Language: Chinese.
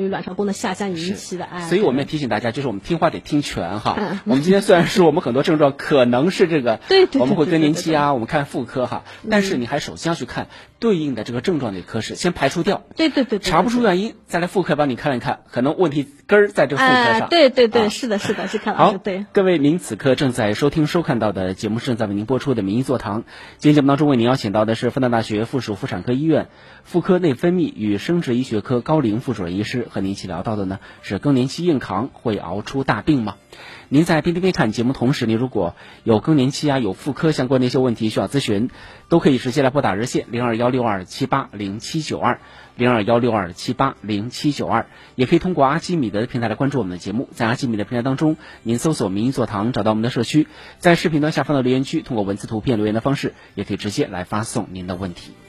于卵巢功能下降引起的。 所以我们也提醒大家，就是我们听话得听全哈。我们今天虽然说我们很多症状可能是这个，我们会更年期啊，我们看妇科哈，但是你还首先要去看对应的这个症状的科室，先排除掉。 对， 查不出原因，再来妇科帮你看一看，可能问题根儿在这妇科上。 对，是的，是看老师对。 各位，您此刻正在收听收看到的节目是正在为您播出的名医座堂。今天节目当中为您邀请到的是复旦大学附属妇产科医院妇科内分泌与生殖医学科高龄副主任医师，和您一起聊到的呢是更年期硬扛会熬出大病吗？您在边听边看节目同时，您如果有更年期啊、有妇科相关的一些问题需要咨询，都可以直接来拨打热线0216278072，0216278072，也可以通过阿基米德的平台来关注我们的节目。在阿基米德平台当中，您搜索名医座堂，找到我们的社区，在视频端下方的留言区，通过文字图片留言的方式，也可以直接来发送您的问题。